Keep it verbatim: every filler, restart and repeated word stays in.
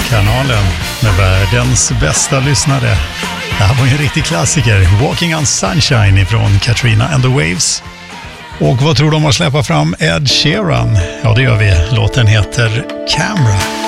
kanalen med världens bästa lyssnare. Det här var ju en riktig klassiker, Walking on Sunshine ifrån Katrina and the Waves. Och vad tror de har släppt fram Ed Sheeran? Ja, det gör vi. Låten heter Camera.